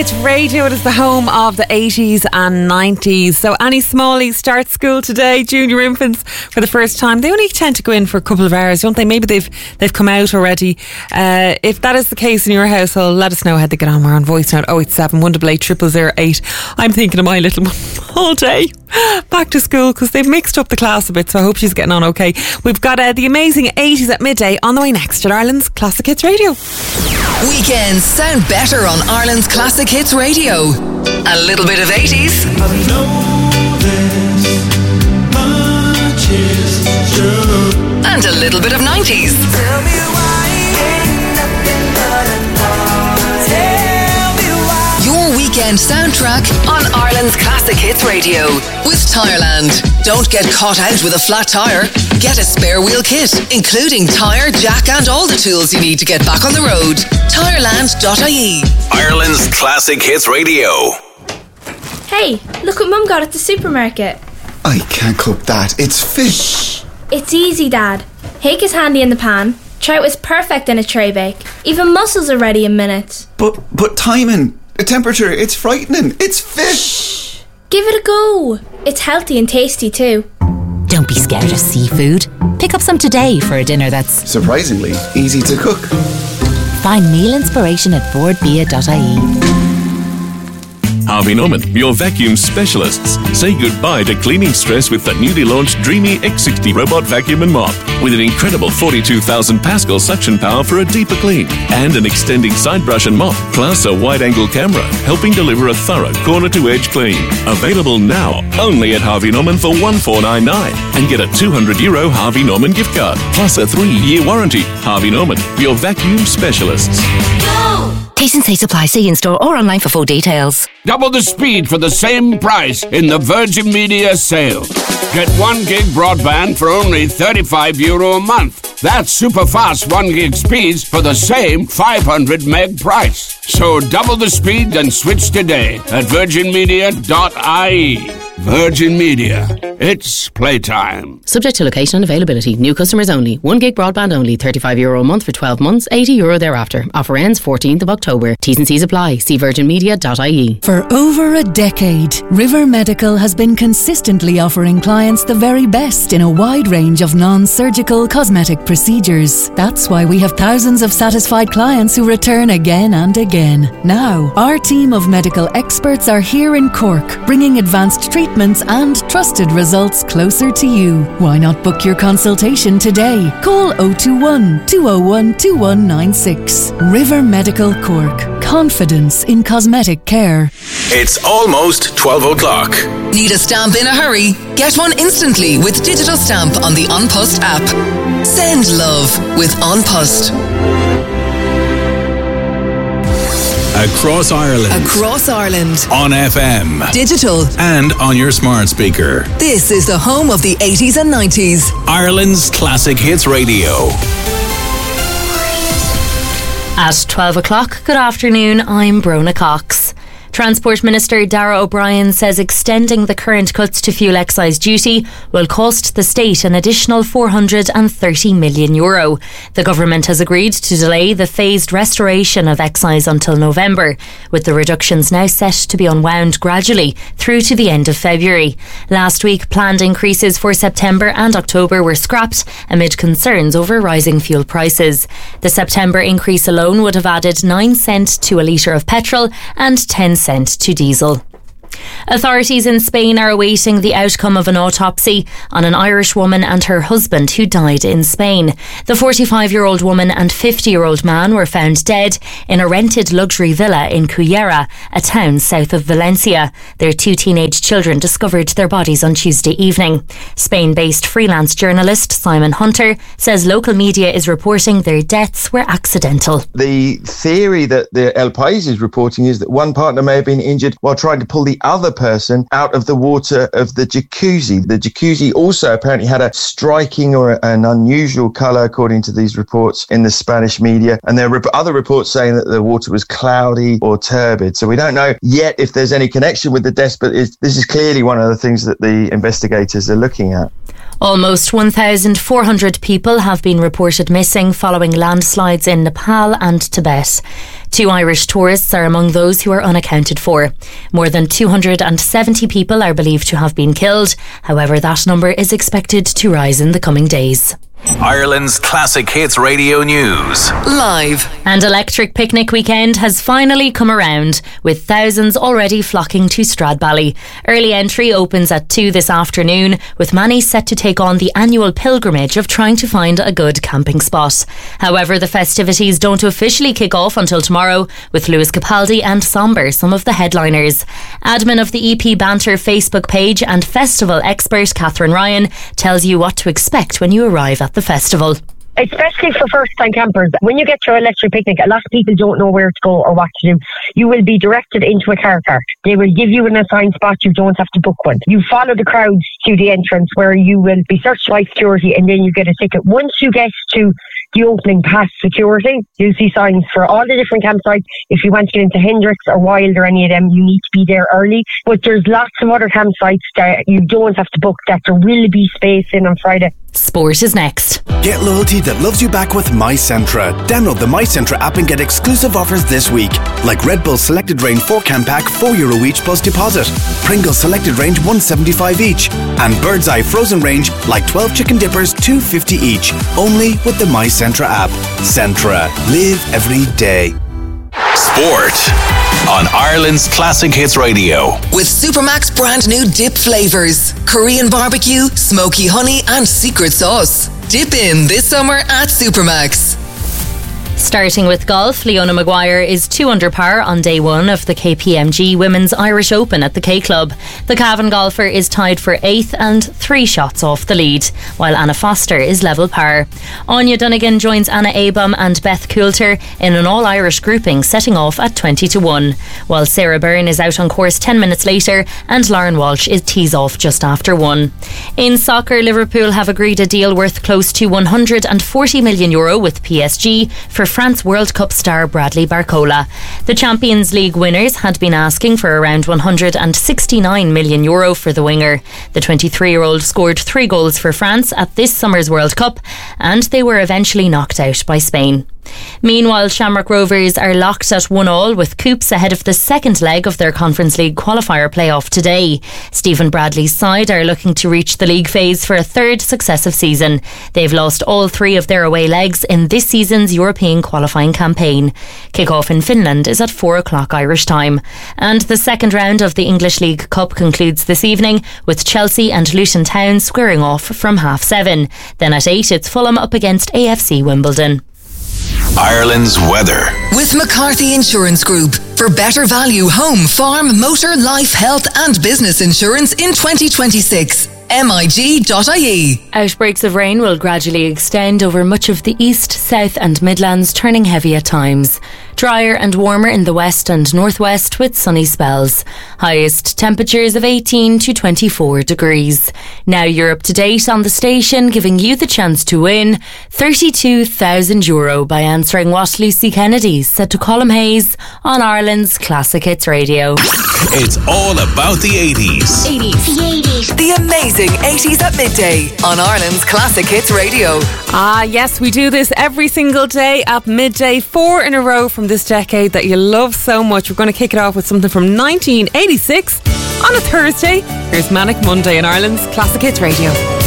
It's radio. It is the home of the 80s and 90s. So Annie Smalley starts school today. Junior infants for the first time. They only tend to go in for a couple of hours, don't they? Maybe they've come out already. If that is the case in your household, let us know how they get on. We're on voice note 087 188 0008. I'm thinking of my little one all day back to school because they've mixed up the class a bit, so I hope she's getting on okay. We've got the amazing 80s at midday on the way next at Ireland's Classic Hits Radio. Weekends sound better on Ireland's Classic Hits Radio. A little bit of 80s. I know this much is true. And a little bit of 90s. Tell me why ain't nothing but a lie. Tell me why. Your weekend soundtrack on Ireland's Classic Hits Radio with Tireland. Don't get caught out with a flat tyre. Get a spare wheel kit, including tyre, jack and all the tools you need to get back on the road. Tireland.ie. Ireland's Classic Hits Radio. Hey, look what Mum got at the supermarket. I can't cook that. It's fish. It's easy, Dad. Hake is handy in the pan. Trout is perfect in a tray bake. Even mussels are ready in minutes. But timing, the temperature, it's frightening. It's fish. Give it a go. It's healthy and tasty too. Don't be scared of seafood. Pick up some today for a dinner that's Surprisingly easy to cook. Find meal inspiration at boardbia.ie. Harvey Norman, your vacuum specialists. Say goodbye to cleaning stress with the newly launched Dreamy X60 robot vacuum and mop. With an incredible 42,000 Pascal suction power for a deeper clean. And an extending side brush and mop, plus a wide-angle camera, helping deliver a thorough corner-to-edge clean. Available now, only at Harvey Norman for €1499. And get a €200 Harvey Norman gift card, plus a 3-year warranty. Harvey Norman, your vacuum specialists. Go! T&C supply. See in store or online for full details. Double the speed for the same price in the Virgin Media sale. Get 1 gig broadband for only €35 a month. That's super fast 1 gig speeds for the same 500 meg price. So double the speed and switch today at virginmedia.ie. Virgin Media. It's playtime. Subject to location and availability. New customers only. 1 gig broadband only. €35 a month for 12 months. €80 thereafter. Offer ends 14th of October. T's and C's apply. See virginmedia.ie. For over a decade, River Medical has been consistently offering clients the very best in a wide range of non-surgical cosmetic procedures. That's why we have thousands of satisfied clients who return again and again. Now, our team of medical experts are here in Cork, bringing advanced treatments and trusted results closer to you. Why not book your consultation today? Call 021 201 2196. River Medical Cork. Confidence in cosmetic care. It's almost 12 o'clock. Need a stamp in a hurry? Get one instantly with Digital Stamp on the An Post app. Send love with An Post. Across Ireland. Across Ireland. On FM. Digital. And on your smart speaker. This is the home of the 80s and 90s. Ireland's Classic Hits Radio. At 12 o'clock, good afternoon, I'm Brona Cox. Transport Minister Darragh O'Brien says extending the current cuts to fuel excise duty will cost the state an additional €430 million. The government has agreed to delay the phased restoration of excise until November, with the reductions now set to be unwound gradually through to the end of February. Last week, planned increases for September and October were scrapped amid concerns over rising fuel prices. The September increase alone would have added 9 cents to a litre of petrol and 10 cents to diesel. Authorities in Spain are awaiting the outcome of an autopsy on an Irish woman and her husband who died in Spain. The 45-year-old woman and 50-year-old man were found dead in a rented luxury villa in Cullera, a town south of Valencia. Their 2 teenage children discovered their bodies on Tuesday evening. Spain-based freelance journalist Simon Hunter says local media is reporting their deaths were accidental. The theory that the El País is reporting is that one partner may have been injured while trying to pull the other person out of the water of the jacuzzi. The jacuzzi also apparently had a striking or an unusual colour, according to these reports in the Spanish media. And there are other reports saying that the water was cloudy or turbid. So we don't know yet if there's any connection with the deaths, but this is clearly one of the things that the investigators are looking at. Almost 1,400 people have been reported missing following landslides in Nepal and Tibet. 2 Irish tourists are among those who are unaccounted for. More than 270 people are believed to have been killed. However, that number is expected to rise in the coming days. Ireland's Classic Hits Radio News. Live. And Electric Picnic Weekend has finally come around, with thousands already flocking to Stradbally. Early entry opens at 2 this afternoon, with many set to take on the annual pilgrimage of trying to find a good camping spot. However, the festivities don't officially kick off until tomorrow, with Lewis Capaldi and Somber some of the headliners. Admin of the EP Banter Facebook page and festival expert Catherine Ryan tells you what to expect when you arrive at the festival. Especially for first-time campers, when you get to Electric Picnic, a lot of people don't know where to go or what to do. You will be directed into a car park. They will give you an assigned spot. You don't have to book one. You follow the crowds to the entrance where you will be searched by security, and then you get a ticket. Once you get to the opening past security, you'll see signs for all the different campsites. If you want to get into Hendrix or Wild or any of them, you need to be there early. But there's lots of other campsites that you don't have to book, that there will be space in on Friday. Sport is next. Get loyalty that loves you back with MyCentra. Download the MyCentra app and get exclusive offers this week. Like Red Bull Selected Range 4-can pack, €4 each plus deposit. Pringles Selected Range, $1.75 each. And Bird's Eye Frozen Range, like 12 chicken dippers, $2.50 each. Only with the MyCentra app. Centra. Live every day. Sport on Ireland's Classic Hits Radio. With Supermax brand new dip flavours. Korean barbecue, smoky honey and secret sauce. Dip in this summer at Supermax. Starting with golf, Leona Maguire is 2 under par on day 1 of the KPMG Women's Irish Open at the K Club. The Cavan golfer is tied for 8th and 3 shots off the lead, while Anna Foster is level par. Anya Dunnigan joins Anna Abam and Beth Coulter in an all-Irish grouping, setting off at 20-1, while Sarah Byrne is out on course 10 minutes later and Lauren Walsh is tees off just after 1. In soccer, Liverpool have agreed a deal worth close to €140 million with PSG for France World Cup star Bradley Barcola. The Champions League winners had been asking for around €169 million for the winger. The 23-year-old scored 3 goals for France at this summer's World Cup, and they were eventually knocked out by Spain. Meanwhile, Shamrock Rovers are locked at 1-1 with Coops ahead of the second leg of their Conference League qualifier playoff today. Stephen Bradley's side are looking to reach the league phase for a 3rd successive season. They've lost all 3 of their away legs in this season's European qualifying campaign. Kick-off in Finland is at 4 o'clock Irish time. And the second round of the English League Cup concludes this evening with Chelsea and Luton Town squaring off from 7:30. Then at 8 it's Fulham up against AFC Wimbledon. Ireland's weather. With McCarthy Insurance Group. For better value home, farm, motor, life, health and business insurance in 2026. MIG.ie. Outbreaks of rain will gradually extend over much of the east, south and Midlands, turning heavy at times. Drier and warmer in the west and northwest with sunny spells. Highest temperatures of 18 to 24 degrees. Now you're up to date on the station, giving you the chance to win €32,000 by answering what Lucy Kennedy said to Colm Hayes on Ireland's Classic Hits Radio. It's all about the 80s. 80s. The 80s. The amazing 80s at midday on Ireland's Classic Hits Radio. Ah, yes, we do this every single day at midday, 4 in a row from this decade that you love so much. We're going to kick it off with something from 1986 on a Thursday. Here's Manic Monday on Ireland's Classic Hits Radio.